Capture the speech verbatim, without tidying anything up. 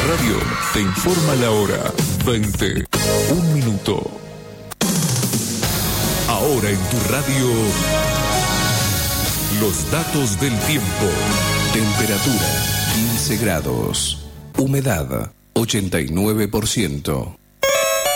Radio te informa la hora. veinte, un minuto. Ahora en tu radio, los datos del tiempo. Temperatura quince grados. Humedad ochenta y nueve por ciento.